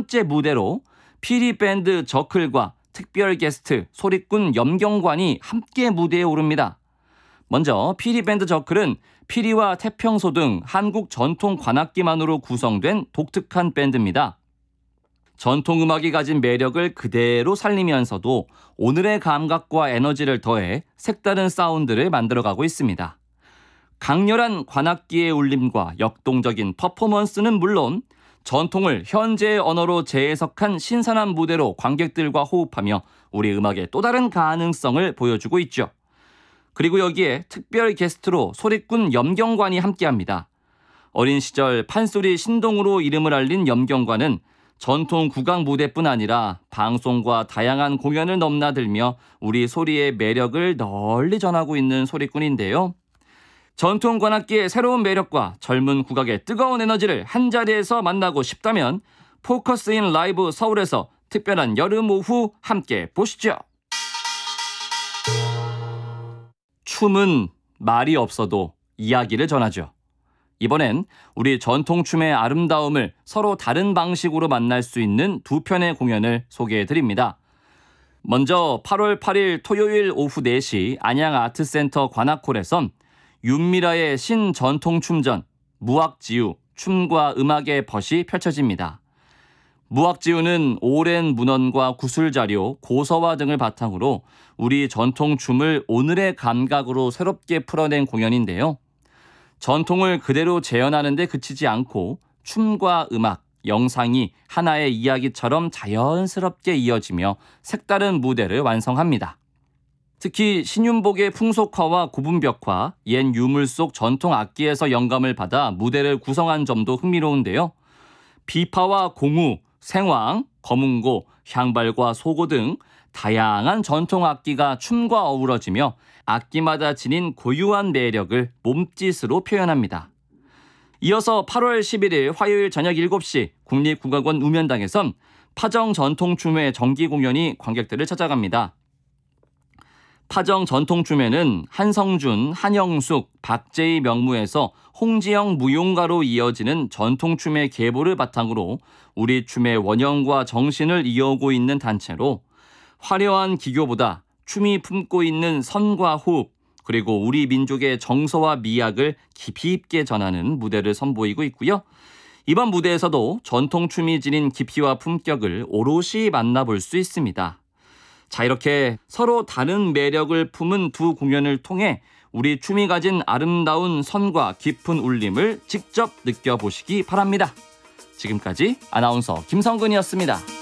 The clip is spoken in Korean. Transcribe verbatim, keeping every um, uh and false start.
번째 무대로 피리 밴드 저클과 특별 게스트 소리꾼 염경관이 함께 무대에 오릅니다. 먼저 피리 밴드 저클은 피리와 태평소 등 한국 전통 관악기만으로 구성된 독특한 밴드입니다. 전통 음악이 가진 매력을 그대로 살리면서도 오늘의 감각과 에너지를 더해 색다른 사운드를 만들어가고 있습니다. 강렬한 관악기의 울림과 역동적인 퍼포먼스는 물론 전통을 현재의 언어로 재해석한 신선한 무대로 관객들과 호흡하며 우리 음악의 또 다른 가능성을 보여주고 있죠. 그리고 여기에 특별 게스트로 소리꾼 염경관이 함께합니다. 어린 시절 판소리 신동으로 이름을 알린 염경관은 전통 국악 무대뿐 아니라 방송과 다양한 공연을 넘나들며 우리 소리의 매력을 널리 전하고 있는 소리꾼인데요. 전통 관악기의 새로운 매력과 젊은 국악의 뜨거운 에너지를 한자리에서 만나고 싶다면 포커스인 라이브 서울에서 특별한 여름 오후 함께 보시죠. 춤은 말이 없어도 이야기를 전하죠. 이번엔 우리 전통춤의 아름다움을 서로 다른 방식으로 만날 수 있는 두 편의 공연을 소개해드립니다. 먼저 팔월 팔일 토요일 오후 네 시 안양아트센터 관악홀에선 윤미라의 신전통춤전 무학지우 춤과 음악의 벗이 펼쳐집니다. 무학지우는 오랜 문헌과 구술자료, 고서화 등을 바탕으로 우리 전통춤을 오늘의 감각으로 새롭게 풀어낸 공연인데요. 전통을 그대로 재현하는 데 그치지 않고 춤과 음악, 영상이 하나의 이야기처럼 자연스럽게 이어지며 색다른 무대를 완성합니다. 특히 신윤복의 풍속화와 고분벽화, 옛 유물 속 전통 악기에서 영감을 받아 무대를 구성한 점도 흥미로운데요. 비파와 공우, 생황, 거문고, 향발과 소고 등 다양한 전통 악기가 춤과 어우러지며 악기마다 지닌 고유한 매력을 몸짓으로 표현합니다. 이어서 팔월 십일일 화요일 저녁 일곱 시 국립국악원 우면당에선 파정 전통춤의 정기 공연이 관객들을 찾아갑니다. 파정 전통춤에는 한성준, 한영숙, 박재희 명무에서 홍지영 무용가로 이어지는 전통춤의 계보를 바탕으로 우리 춤의 원형과 정신을 이어오고 있는 단체로 화려한 기교보다 춤이 품고 있는 선과 호흡, 그리고 우리 민족의 정서와 미학을 깊이 있게 전하는 무대를 선보이고 있고요. 이번 무대에서도 전통춤이 지닌 깊이와 품격을 오롯이 만나볼 수 있습니다. 자, 이렇게 서로 다른 매력을 품은 두 공연을 통해 우리 춤이 가진 아름다운 선과 깊은 울림을 직접 느껴보시기 바랍니다. 지금까지 아나운서 김성근이었습니다.